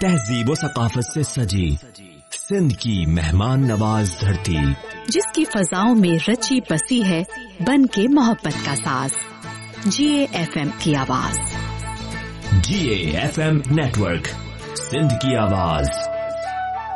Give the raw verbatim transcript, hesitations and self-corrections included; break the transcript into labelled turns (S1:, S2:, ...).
S1: तहजीब व सकाफत से सजी सिंध की मेहमान नवाज धरती,
S2: जिसकी फजाओं में रची बसी है बन के मोहब्बत का साज। जीए एफएम की आवाज।
S1: जीए एफएम नेटवर्क, सिंध की आवाज।